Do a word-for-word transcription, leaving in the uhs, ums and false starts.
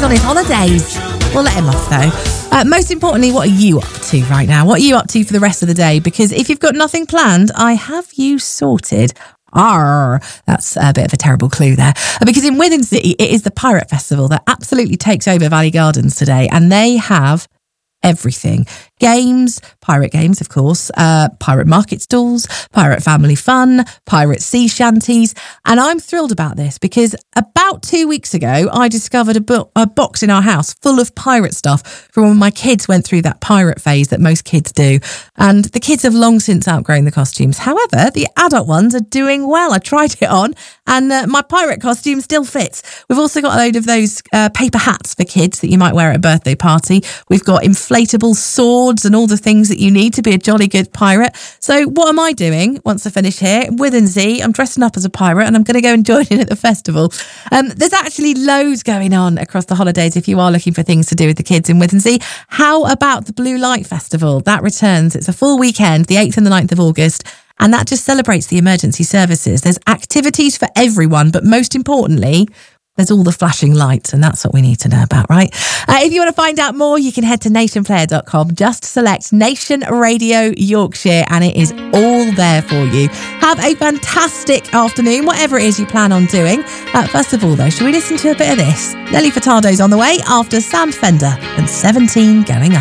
he's on his holidays. We'll let him off though. Uh, most importantly, what are you up to right now? What are you up to for the rest of the day? Because if you've got nothing planned, I have you sorted. Arr, that's a bit of a terrible clue there. Because in Withensea, it is the Pirate Festival that absolutely takes over Valley Gardens today. And they have everything. Games, pirate games, of course, uh, pirate market stalls, pirate family fun, pirate sea shanties. And I'm thrilled about this because about two weeks ago, I discovered a, bo- a box in our house full of pirate stuff from when my kids went through that pirate phase that most kids do. And the kids have long since outgrown the costumes. However, the adult ones are doing well. I tried it on and uh, my pirate costume still fits. We've also got a load of those uh, paper hats for kids that you might wear at a birthday party. We've got inflatable swords and all the things that you need to be a jolly good pirate. So what am I doing once I finish here? Withensea, I'm dressing up as a pirate and I'm going to go and join in at the festival. Um, there's actually loads going on across the holidays if you are looking for things to do with the kids in Withensea. How about the Blue Light Festival? That returns. It's a full weekend, the eighth and the ninth of August. And that just celebrates the emergency services. There's activities for everyone, but most importantly, there's all the flashing lights, and that's what we need to know about, right? Uh, if you want to find out more, you can head to nation player dot com. Just select Nation Radio Yorkshire, and it is all there for you. Have a fantastic afternoon, whatever it is you plan on doing. Uh, first of all, though, should we listen to a bit of this? Nelly Furtado's on the way after Sam Fender and seventeen going up.